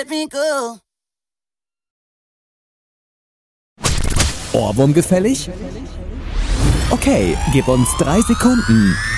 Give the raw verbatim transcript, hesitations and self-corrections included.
me go. Ohrwurm gefällig? Okay, gib uns drei Sekunden.